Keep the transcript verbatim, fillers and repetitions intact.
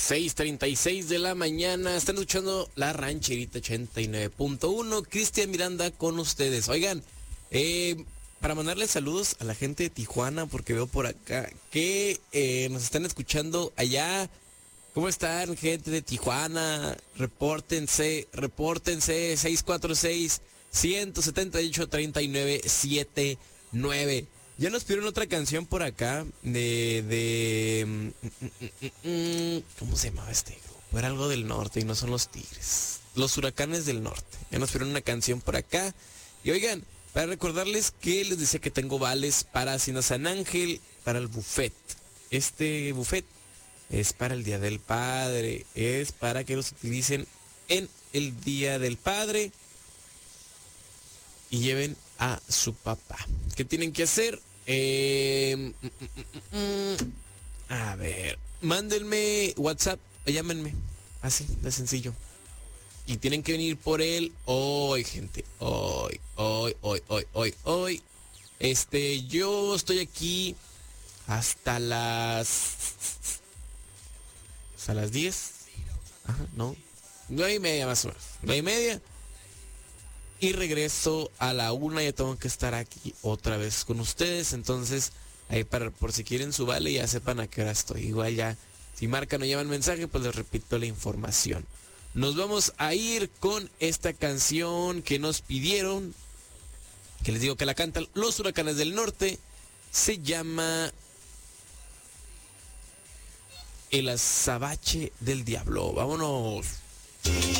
seis treinta y seis de la mañana. Están escuchando la Rancherita ochenta y nueve punto uno. Cristian Miranda con ustedes. Oigan, eh, para mandarles saludos a la gente de Tijuana, porque veo por acá que eh, nos están escuchando allá. ¿Cómo están, gente de Tijuana? Repórtense, repórtense. seis cuatro seis, uno siete ocho, tres nueve siete nueve. Ya nos pidieron otra canción por acá de... de ¿cómo se llamaba este grupo? Era algo del norte y no son los Tigres. Los Huracanes del Norte. Ya nos pidieron una canción por acá. Y oigan, para recordarles que les decía que tengo vales para Hacienda San Ángel, para el buffet. Este buffet es para el Día del Padre. Es para que los utilicen en el Día del Padre y lleven a su papá. ¿Qué tienen que hacer? Eh, mm, mm, mm, a ver, mándenme WhatsApp, llámenme, así de sencillo. Y tienen que venir por él hoy, gente. Hoy, hoy, hoy, hoy, hoy, hoy. Este, yo estoy aquí hasta las... hasta las diez. Ajá, no. nueve y media más o menos. nueve y media. Y regreso a la una, ya tengo que estar aquí otra vez con ustedes. Entonces, ahí para por si quieren su vale, ya sepan a qué hora estoy. Igual ya, si marcan o llevan mensaje, pues les repito la información. Nos vamos a ir con esta canción que nos pidieron, que les digo que la cantan los Huracanes del Norte. Se llama El Azabache del Diablo. Vámonos.